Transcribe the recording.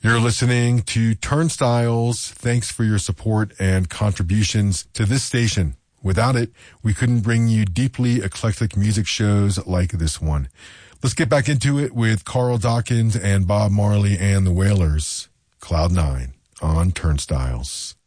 You're listening to Turnstiles. Thanks for your support and contributions to this station. Without it, we couldn't bring you deeply eclectic music shows like this one. Let's get back into it with Carl Dawkins and Bob Marley and the Wailers. Cloud 9 on Turnstiles.